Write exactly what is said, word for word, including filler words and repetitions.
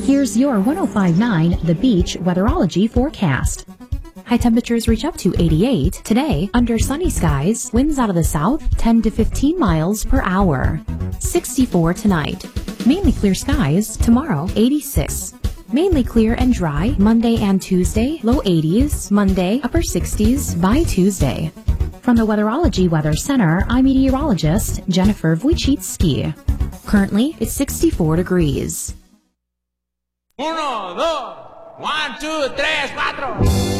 Here's your one oh five point nine The Beach weatherology forecast. High temperatures reach up to eighty-eight. Today, under sunny skies, winds out of the south, ten to fifteen miles per hour. sixty-four tonight. Mainly clear skies. Tomorrow, eighty-six. Mainly clear and dry. Monday and Tuesday, low eighties. Monday, upper sixties by Tuesday. From the Weatherology Weather Center, I'm meteorologist Jennifer Wojcicki. Currently, it's sixty-four degrees. Uno, dos, one, two, tres, cuatro.